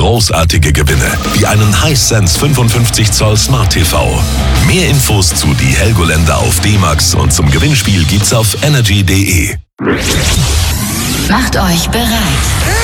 großartige Gewinne, wie einen Hisense 55 Zoll Smart TV. Mehr Infos zu die Helgoländer auf D-Max und zum Gewinnspiel gibt's auf energy.de. Macht euch bereit.